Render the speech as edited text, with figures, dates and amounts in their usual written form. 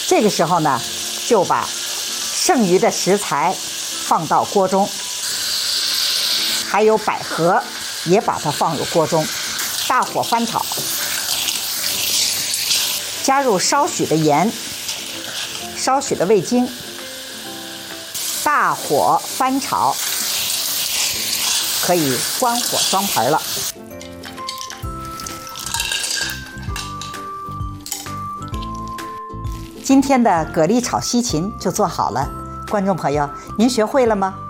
这个时候呢，就把剩余的食材放到锅中，还有百合也把它放入锅中，大火翻炒，加入少许的盐，少许的味精，大火翻炒，可以关火装盆了。今天的蛤蜊炒西芹就做好了，观众朋友，您学会了吗？